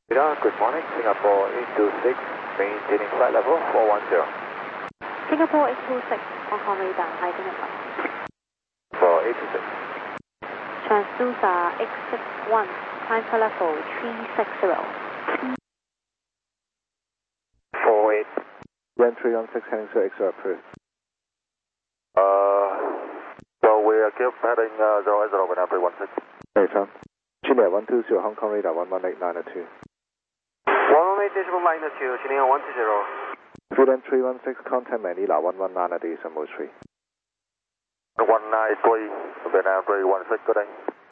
Good morning, Singapore 826, maintaining flight level 410. Singapore 826, Hong Kong radar, identify. For 826. Transducer X61, climb to level 360. 48. Run 316 heading to XR approved. So we are keep heading 080 with 316. Hey, Tom. Chile 120, Hong Kong radar 118.902. 118.902, Chile 120. Freedom 316, contact Manila 119 at December 3. 193, Vietnam 316, good day.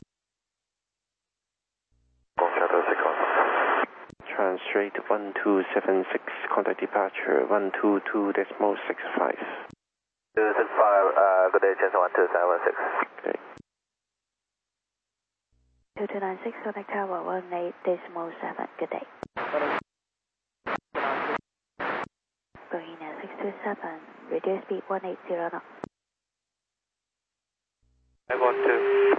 Translate 1276, contact departure 122.65. 265, good day, chance 12716. Okay. 2296, contact tower 18.7, good day. Bohemia 627, reduce speed 180 knots. 512.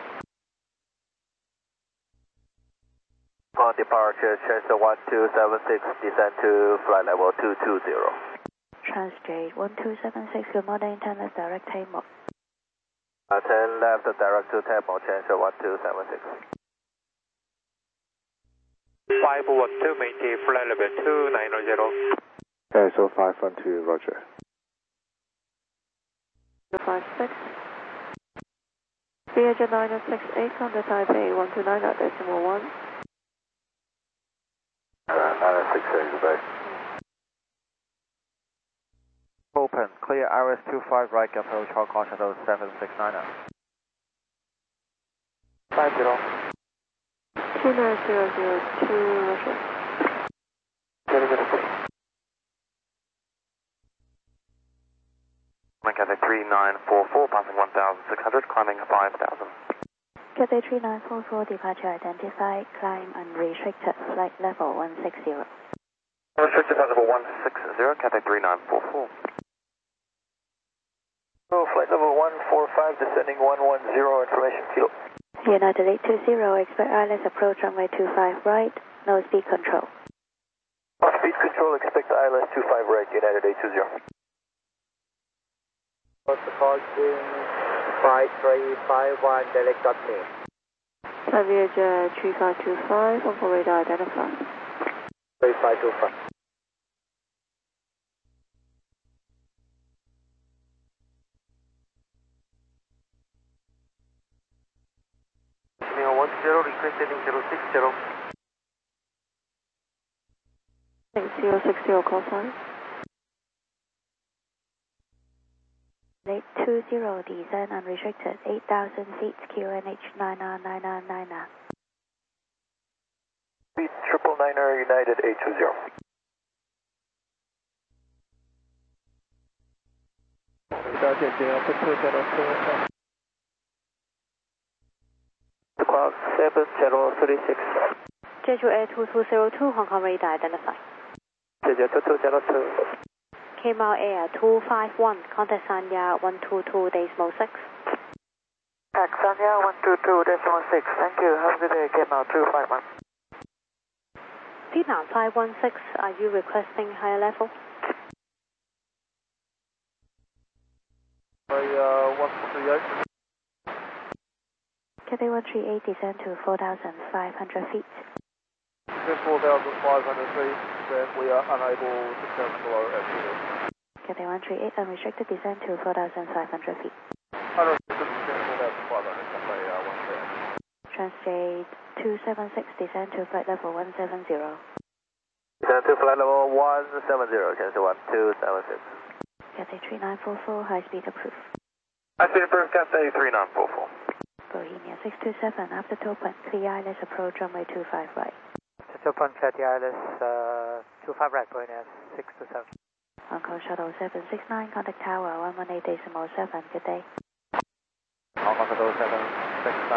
For departure, chance 1276, descend to flight level 220. Transtrade 1276, good morning, turn left direct tail mode. 10 left direct to table, chance 1276. 512, maintain flight level 290. Okay, so 512, roger. 256. 309.68, contact Taipei 129.1. 968, goodbye. Open, clear Iris 25 right, approach Hong Kong Shuttle 769. 50. 29002, roger. Cathay 3944, passing 1,600, climbing 5,000. Cathay 3944, departure identified, climb unrestricted, flight level 160. Restricted flight level 160, Cathay 3944. So flight level 145, descending 110, information kilo. United 820, expect ILS approach runway 25 right, no speed control. Speed control, expect ILS 25 right, United 820. Approaching 5351, direct got me. Aviator 3525, Hong Kong radar identified. 3525. Chile 10, request heading 060. 6060, call sign. 820, descend unrestricted, 8,000 feet, QNH 999999. Speed 999er, United 820. Cloud 7036. Jeju Air 2202, Hong Kong radar identified. Jeju 2202. Kemal Air 251, contact Sanya 122.6. Sanya 122.6, thank you. Have a good day, Kemal 251. Vietnam 516, are you requesting higher level? I 138. Cathay 138, descend to 4,500 feet. 4,500 feet, then we are unable to come below altitude. Cathay 138, unrestricted, descend to 4,500 feet. Unrestricted, 4,500, Cathay 138. Translate 276, descend to flight level 170. Descend to flight level 170, chance 1276. Cathay 3944, high speed approved. I see approved, Cathay 3944. Bohemia 627, after token, clear ILS approach runway 25 right. Open Cathay ILS 25 right, going at 627. Hong Kong Shuttle 769, contact tower 118.7, good day. Hong Kong Shuttle 769.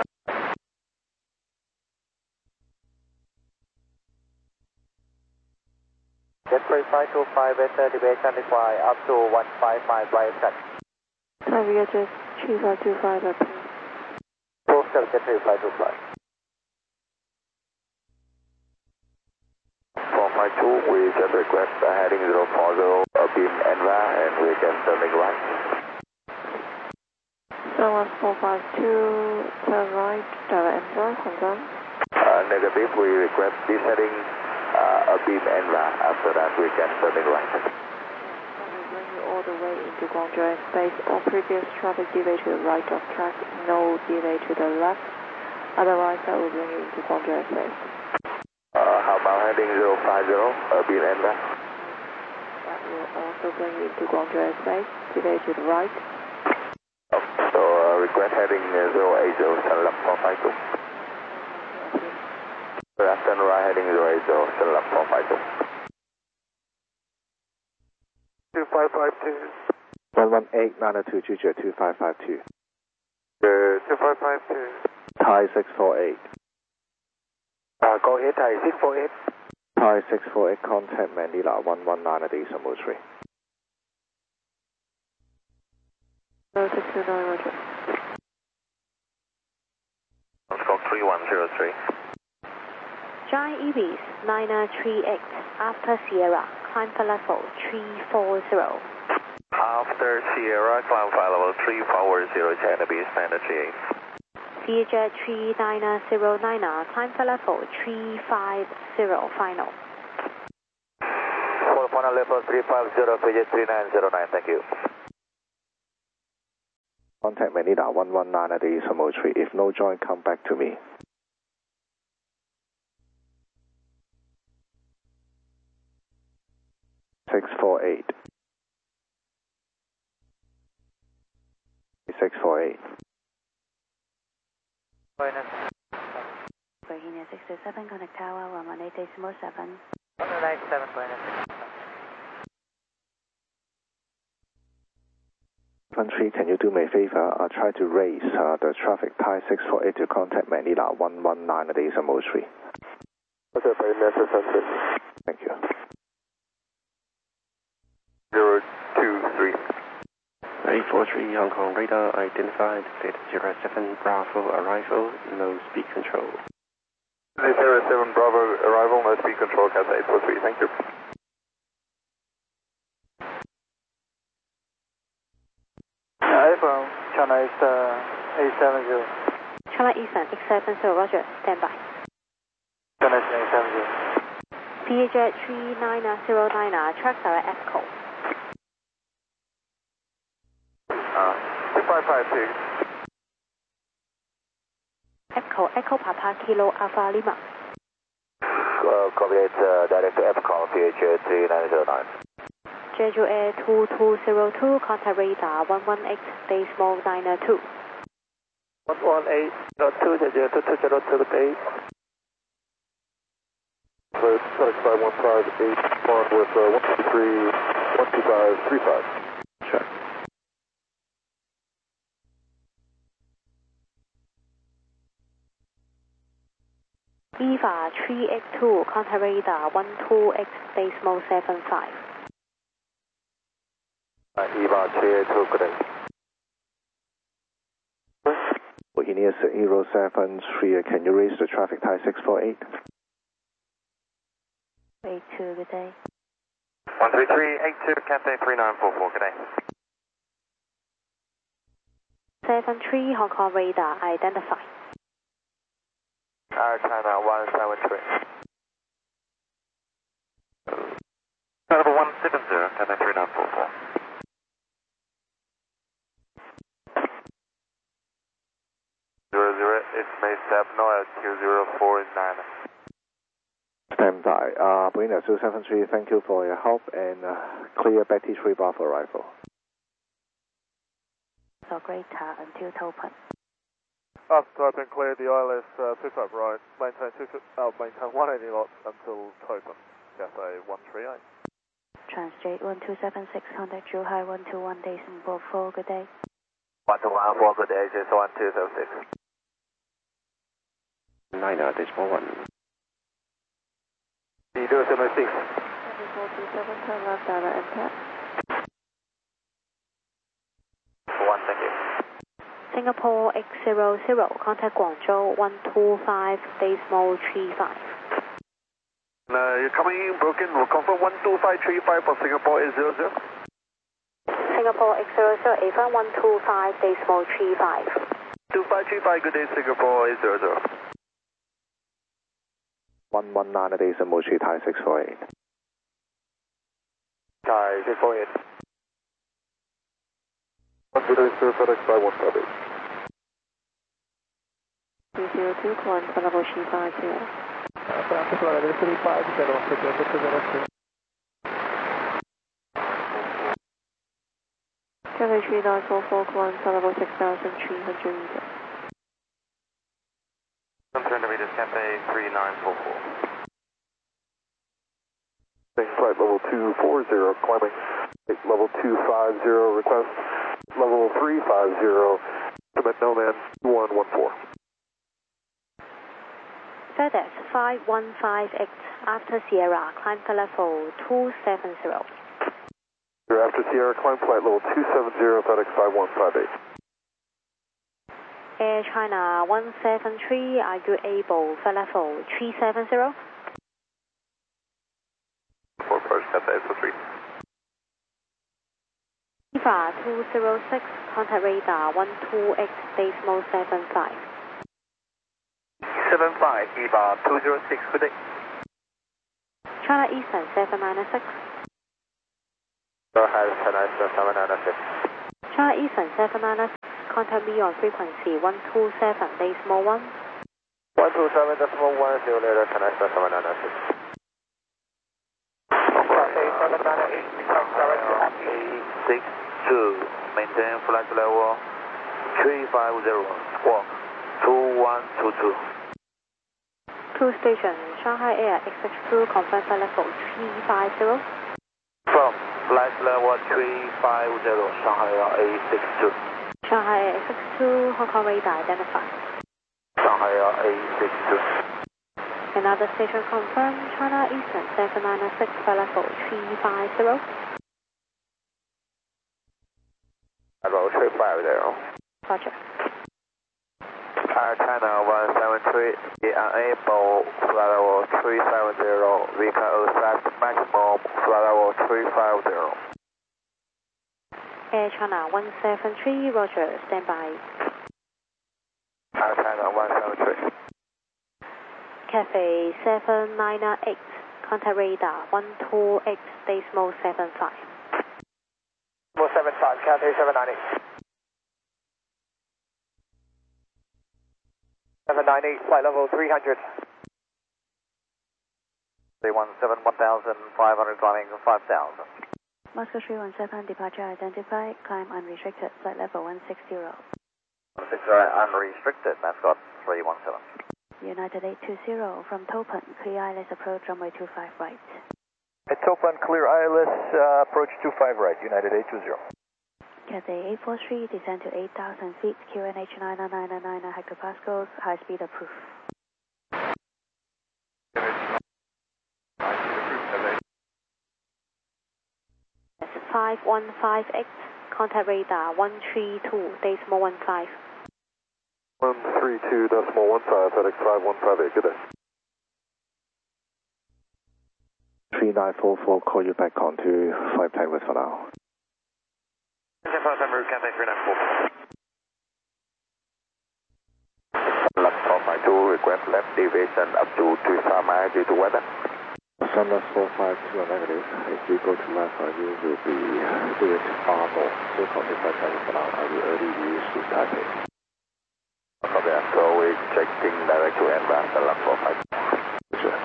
Jet 3525, deviation required up to 155 right set. Aviator 3525, approved. Postal Jet 3525. we just request heading 040, beam ENVA, and we can turning right. Runway 452, turn right, direct ENVA, confirm. Negative, we request descending beam ENVA. After that, we can turning right. Bring you all the way into Guangzhou airspace. All previous traffic delay to the right of track, no delay to the left. Otherwise, that will bring you into Guangzhou airspace. How about heading 050, beam ENVA? That will also bring you into Guangzhou airspace. Delay to the right. So request heading 080, Sunlap 452. Left and right heading 080, Sunlap 452. 2552. 118, 902, Juju 2552. 2552. Thai 648. Go ahead, Thai 648. Thai 648, contact Manila 119 at Decimal 3. 0629, roger. Scope 3103. Giant Ibis 938 after Sierra, climb for level 340. After Sierra, climb flight level 340, Giant Ibis 938. Vietjet 39009, climb for level 350 final. Final level 350, Vietjet 3909, thank you. Contact Manila 119 at Decimal 3. If no join, come back to me. Six 648. Virginia 627, connect tower 118.7. 197, Country, can you do me a favor? Try to raise the traffic Thai 648 to contact Manila 119 at Decimal 3. Okay, very necessary. Thank you. 023. 843 Hong Kong radar identified, Delta 07 Bravo arrival, no speed control. 07 Bravo arrival, no speed control, Cathay 843, thank you. iPhone, China East 870. China Eastern 870, roger, stand by. China East 870. Vietjet 39009, track direct EFCO. 2552. EFCO, Echo Papa Kilo Alpha Lima. Copy that, direct to EFCO, Vietjet 3909. Jeju Air 2202, contact radar 118, decimal 902. 118, 2, 2202, good day. So, Select 515, 81 with 123, 12535. Check. EVA 382, contact radar 128, decimal 75. EVA 382, good day. Virginia 073, can you raise the traffic Thai 648? 82, good day. 13382, Cathay 3944, good day. 73 Hong Kong radar identified. China 173. Number 170, Cathay 3944. It's May 7, altitude 049. Stand by. Marina 273, thank you for your help and clear Betty 3 bar for arrival. So greater until Topan. After type and clear the ILS 25 right, maintain 180 knots until Topan, Cathay 138. Transjade 1276, contact Zhuhai 121, decimal 4, good day. 1214, good day, just 1276. 9 decimal 1. 076. 7427, turn left, direct impact. 1, thank you. Singapore X00, contact Guangzhou 125, decimal 35. You're coming in broken. We'll confirm 12535 for Singapore 800. Singapore 800, AFA 125.35. 2535, good day, Singapore 800. 119 decimal 3, Thai 648. Thai 648. 120 FedEx by 158. 202, climb for level 350. Florida 350, Cathay 3944, climb for level 6,300 meters. 100 meters, Cathay 3944. Flight level 240, climbing level 250, request level 350, commit no man 2114. FedEx 5158 after Sierra, climb for level 270. You're after Sierra, climb flight level 270, FedEx 5158. Air China 173, are you able for level 370? For approach, Cathay 3. EVA 206, contact radar 128.75. 75, EVA 206, good day. China Eastern 796. Go ahead, China Eastern 796. China Eastern 796, contact me on frequency 127.1. 127.10 later, China Eastern 796. Cathay 798, 862, maintain flight level 350, squawk 2122. Two stations, Shanghai Air XX2, confirm flight level 350. From flight level 350, Shanghai Air 862. Shanghai Air XX2, Hong Kong radar identified. Shanghai Air 862. Another station confirmed, China Eastern 796, flight level 350. Level 350. Roger. Air China 173, unable flight level 370, we can accept maximum flight level 350. Air China 173, Roger, standby. Air China 173. Cathay 798, contact radar 128.75. 175, Cathay 798. 798, flight level 300. 317, 1,500, climbing 5,000. Moscow 317, departure identified, climb unrestricted, flight level 160. 160, unrestricted, mascot 317. United 820, from Topan, clear ILS approach runway 25 right. At Topan, clear ILS, approach 25 right, United 820. Cathay 843, descend to 8,000 feet, QNH 999 hectopascals, high speed approved. 5158, contact radar 132.15. 132.15, FedEx 5158, good day. 3944, call you back on to flight plan with for now. Cathay 394. Left from my 2, request left deviation up to 25 miles due to weather. Sunless 452 are negative. If you go to left, you will be doing far more. So contact flight plan with for now. I will early use to Taipei. Copy that. So we're checking direct to advance the left 452. Sure.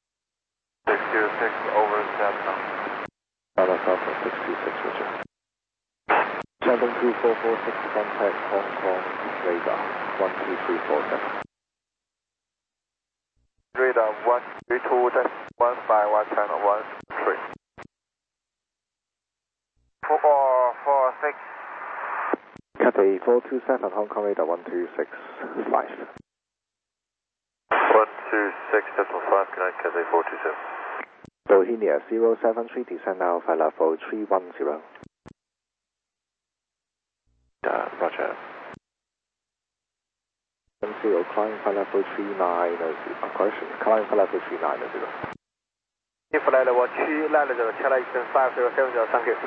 606 over 7. Dallas Alpha 626, Roger. 72446, contact Hong Kong radar 12347. Radar 132.15, channel 13. 446. Cathay 427, Hong Kong radar 1265. 126.5, connect Cathay 427. Bohemia 073, descend now flight level 310. Roger. 10, climb flight level 390, correction, climb flight level 390. Flight level 2, land level Chennai Eastern 5070, thank you.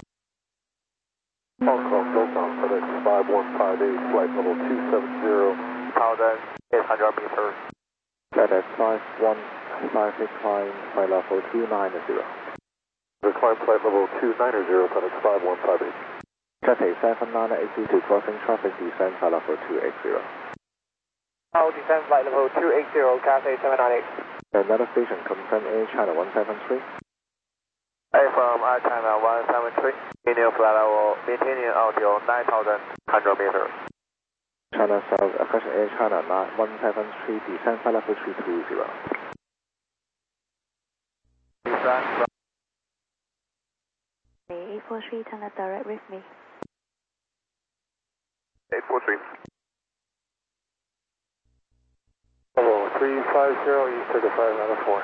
Hong Kong, Gokong, FedEx 5158, flight level 270. 1,800 meters. FedEx 5158, climb flight level 290. The climb flight level 290, FedEx 5158. Cathay 7982 crossing traffic, descend flight level 280. Now descend flight level 280, Cathay 798. Another station, confirm Air China 173. Air from Air China 173, maintaining flight level, maintaining audio 9,100 meters. China South, question Air China 173, descend flight level 320. Descend. 843, turn left direct with me. 843. Level 350, East to the 594.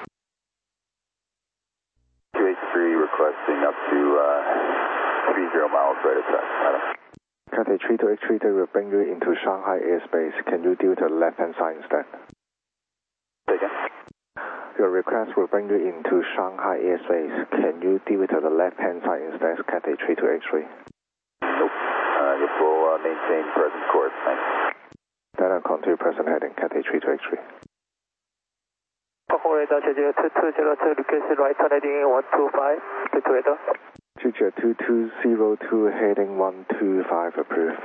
283 requesting up to 30 miles right of track, Madam. Cathay 3283 will bring you into Shanghai airspace. Can you deal to the left-hand side instead? Taken. Your request will bring you into Shanghai airspace. Can you deal to the left-hand side instead, Cathay 3283? Nope. I guess we'll maintain present course, thanks. Then I'll continue present heading, Cathay 3283. Hong Kong radar, Jeju 2202, request right turn heading 125, to radar. Jeju 2202, heading 125, approved.